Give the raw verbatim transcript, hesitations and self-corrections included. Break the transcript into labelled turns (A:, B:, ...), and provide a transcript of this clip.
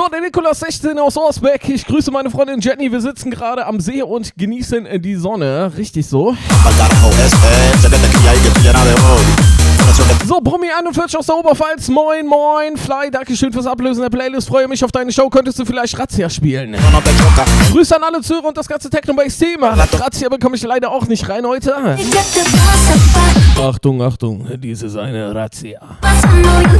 A: So, der Nikolaus sechzehn aus Osbeck. Ich grüße meine Freundin Jenny. Wir sitzen gerade am See und genießen die Sonne. Richtig so. So, Brummi einundvierzig aus der Oberpfalz. Moin, moin. Fly, dankeschön fürs Ablösen der Playlist. Freue mich auf deine Show. Könntest du vielleicht Razzia spielen? Grüße an alle Zuhörer und das ganze Techno-Bass-Thema. Razzia bekomme ich leider auch nicht rein heute. Achtung, Achtung. Dies ist eine Razzia.